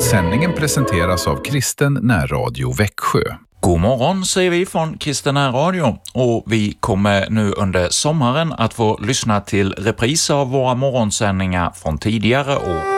Sändningen presenteras av Kristen Närradio Växjö. God morgon säger vi från Kristen Närradio och vi kommer nu under sommaren att få lyssna till repriser av våra morgonsändningar från tidigare år.